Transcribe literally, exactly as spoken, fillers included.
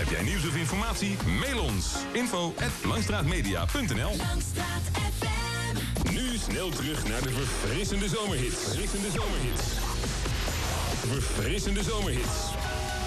Heb jij nieuws of informatie? Mail ons. info at langstraatmedia punt n l. Langstraat F M. Nu snel terug naar de verfrissende zomerhits. Verfrissende zomerhits. Verfrissende zomerhits.